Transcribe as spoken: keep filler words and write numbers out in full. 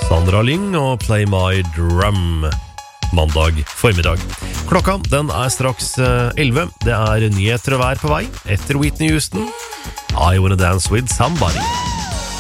Sandra Lyng og Play My Drum mandag formiddag. Klokka den er straks elleve. Det er nyheter og vær på vei etter Whitney Houston. I Wanna Dance With Somebody.